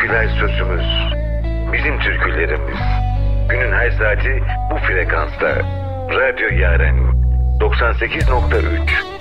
Türküler sözümüz, bizim türkülerimiz. Günün her saati bu frekansta. Radyo Yaren 98.3